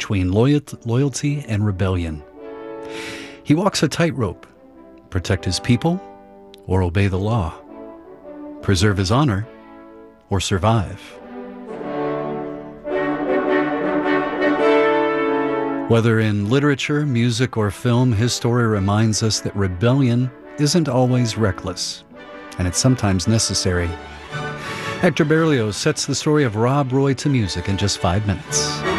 between loyalty and rebellion. He walks a tightrope: protect his people or obey the law, preserve his honor or survive. Whether in literature, music, or film, his story reminds us that rebellion isn't always reckless, and it's sometimes necessary. Hector Berlioz sets the story of Rob Roy to music in just 5 minutes.